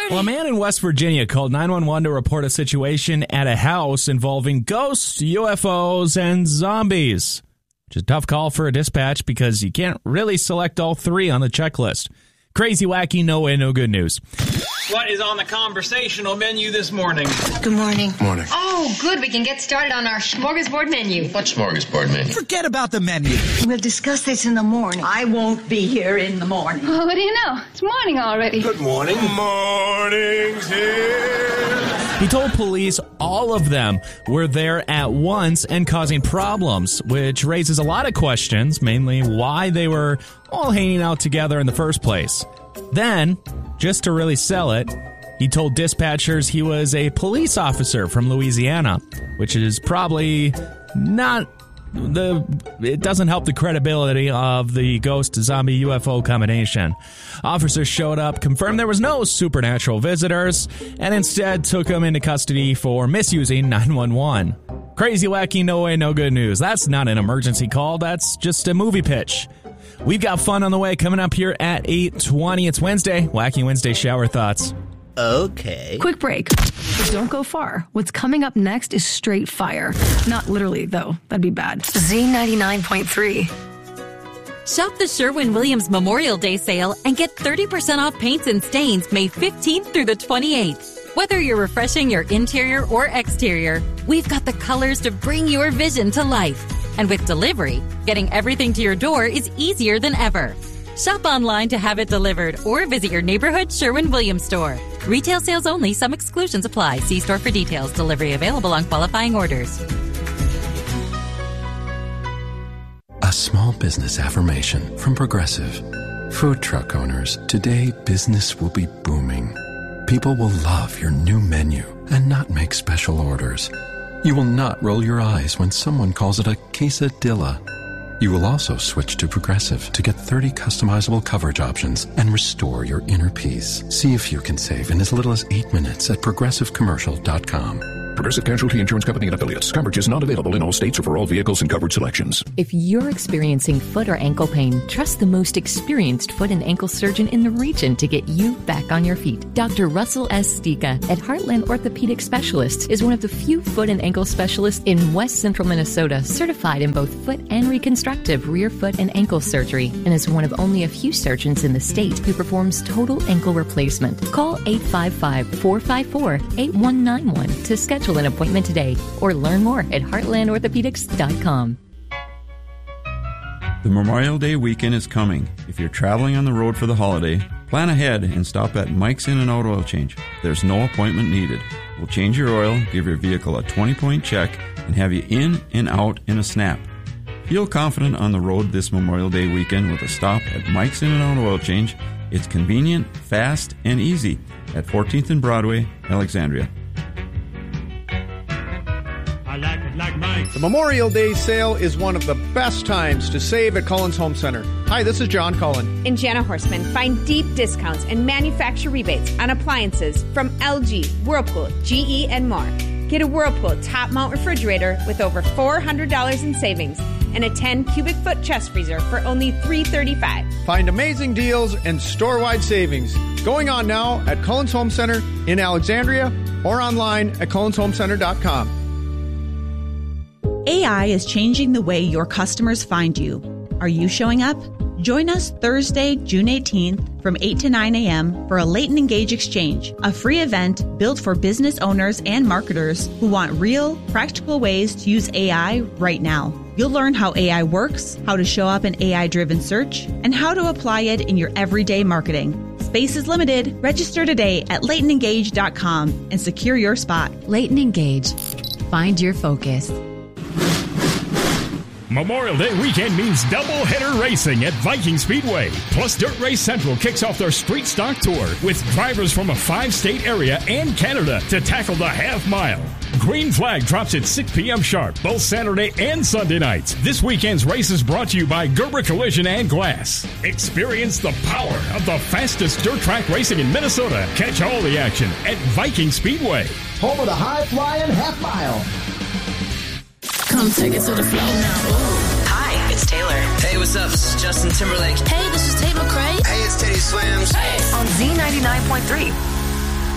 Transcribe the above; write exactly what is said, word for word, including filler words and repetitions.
Well, a man in West Virginia called nine one one to report a situation at a house involving ghosts, U F Os, and zombies. Which is a tough call for a dispatch because you can't really select all three on the checklist. Crazy, wacky, no way, no good news. What is on the conversational menu this morning? Good morning. Morning. Oh, good. We can get started on our smorgasbord menu. What smorgasbord menu? Forget about the menu. We'll discuss this in the morning. I won't be here in the morning. Oh, what do you know? It's morning already. Good morning. Morning's here. He told police all of them were there at once and causing problems, which raises a lot of questions, mainly why they were all hanging out together in the first place. Then, just to really sell it, he told dispatchers he was a police officer from Louisiana, which is probably not the, it doesn't help the credibility of the ghost zombie U F O combination. Officers showed up, confirmed there was no supernatural visitors, and instead took him into custody for misusing nine one one. Crazy, wacky, no way, no good news. That's not an emergency call, that's just a movie pitch. We've got fun on the way coming up here at eight twenty. It's Wednesday. Wacky Wednesday shower thoughts. Okay. Quick break. But don't go far. What's coming up next is straight fire. Not literally, though. That'd be bad. Z ninety-nine point three. Shop the Sherwin-Williams Memorial Day sale and get thirty percent off paints and stains May fifteenth through the twenty-eighth. Whether you're refreshing your interior or exterior, we've got the colors to bring your vision to life. And with delivery, getting everything to your door is easier than ever. Shop online to have it delivered or visit your neighborhood Sherwin-Williams store. Retail sales only. Some exclusions apply. See store for details. Delivery available on qualifying orders. A small business affirmation from Progressive. Food truck owners, today business will be booming. People will love your new menu and not make special orders. You will not roll your eyes when someone calls it a quesadilla. You will also switch to Progressive to get thirty customizable coverage options and restore your inner peace. See if you can save in as little as eight minutes at progressive commercial dot com. Progressive Casualty Insurance Company and Affiliates. Coverage is not available in all states or for all vehicles and coverage selections. If you're experiencing foot or ankle pain, trust the most experienced foot and ankle surgeon in the region to get you back on your feet. Doctor Russell S. Stika at Heartland Orthopedic Specialists is one of the few foot and ankle specialists in West Central Minnesota certified in both foot and reconstructive rear foot and ankle surgery, and is one of only a few surgeons in the state who performs total ankle replacement. Call eight five five, four five four, eight one nine one to schedule an appointment today or learn more at heartland orthopedics dot com. The Memorial Day weekend is coming. If you're traveling on the road for the holiday, plan ahead and stop at Mike's In and Out Oil Change. There's no appointment needed. We'll change your oil, give your vehicle a twenty-point check, and have you in and out in a snap. Feel confident on the road this Memorial Day weekend with a stop at Mike's In and Out Oil Change. It's convenient, fast, and easy at fourteenth and Broadway, Alexandria. The Memorial Day sale is one of the best times to save at Collins Home Center. Hi, this is John Cullen. And Jana Horseman. Find deep discounts and manufacturer rebates on appliances from L G, Whirlpool, G E, and more. Get a Whirlpool top mount refrigerator with over four hundred dollars in savings and a ten cubic foot chest freezer for only three hundred thirty-five dollars. Find amazing deals and store-wide savings going on now at Collins Home Center in Alexandria or online at collins home center dot com. A I is changing the way your customers find you. Are you showing up? Join us Thursday, June eighteenth from eight to nine a.m. for a Latent Engage Exchange, a free event built for business owners and marketers who want real, practical ways to use A I right now. You'll learn how A I works, how to show up in A I-driven search, and how to apply it in your everyday marketing. Space is limited. Register today at latent engage dot com and secure your spot. Latent Engage. Find your focus. Memorial Day weekend means double-header racing at Viking Speedway. Plus, Dirt Race Central kicks off their Street Stock Tour with drivers from a five-state area and Canada to tackle the half-mile. Green Flag drops at six p.m. sharp, both Saturday and Sunday nights. This weekend's race is brought to you by Gerber Collision and Glass. Experience the power of the fastest dirt track racing in Minnesota. Catch all the action at Viking Speedway. Home of the high-flying half-mile. Come take it to the floor now. Hi, it's Taylor. Hey, what's up? This is Justin Timberlake. Hey, this is Tate McRae. Hey, it's Teddy Swims. Hey. On Z ninety-nine point three.